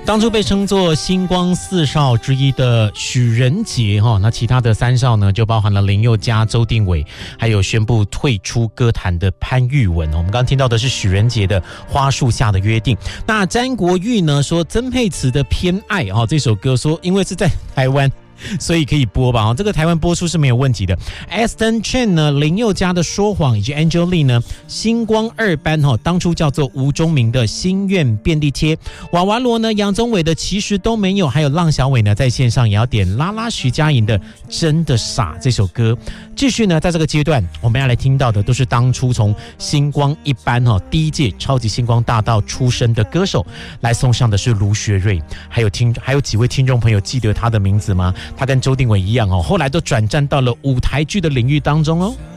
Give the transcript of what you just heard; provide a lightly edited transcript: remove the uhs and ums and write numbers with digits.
当初被称作星光四少之一的许仁杰那其他的3少呢，就包含了林宥嘉、周定伟，还有宣布退出歌坛的潘玉文。我们刚刚听到的是许仁杰的《花树下的约定》。那詹国玉呢说曾沛慈的《偏爱》这首歌说因为是在台湾，所以可以播吧，这个台湾播出是没有问题的。Aston Chen 呢，林宥嘉的《说谎》以及 Angel 呢，星光2班当初叫做吴宗明的心愿便利贴。娃娃罗呢，杨宗纬的其实都没有，还有浪小伟呢在线上也要点拉拉徐佳莹的真的傻这首歌。继续呢，在这个阶段我们要来听到的都是当初从星光1班第一届超级星光大道出身的歌手，来送上的是卢学瑞，还有几位听众朋友记得他的名字吗？他跟周定伟一样后来都转战到了舞台剧的领域当中哦。